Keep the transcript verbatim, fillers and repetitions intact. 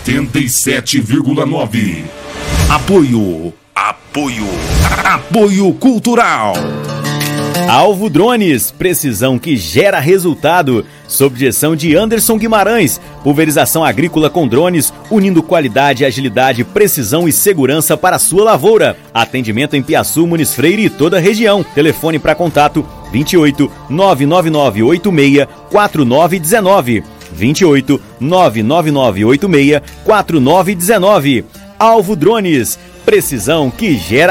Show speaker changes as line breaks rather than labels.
oitenta e sete vírgula nove. Apoio. Apoio. Apoio Cultural.
Alvo Drones, precisão que gera resultado. Sob direção de Anderson Guimarães, pulverização agrícola com drones, unindo qualidade, agilidade, precisão e segurança para a sua lavoura. Atendimento em Piaçu, Muniz Freire e toda a região. Telefone para contato vinte e oito, nove nove nove oito seis, quatro nove um nove. vinte e oito, nove nove nove oito seis, quatro nove um nove. Alvo Drones, precisão que gera